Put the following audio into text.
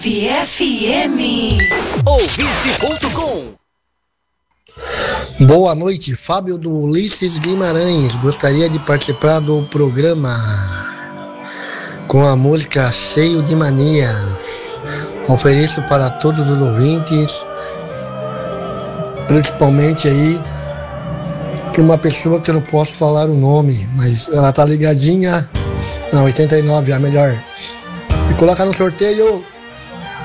FM. Ouvinte.com. Boa noite, Fábio do Ulisses Guimarães. Gostaria de participar do programa com a música Cheio de Manias. Ofereço para todos os ouvintes, principalmente aí para uma pessoa que eu não posso falar o nome, mas ela tá ligadinha na 89, a melhor. E coloca no sorteio.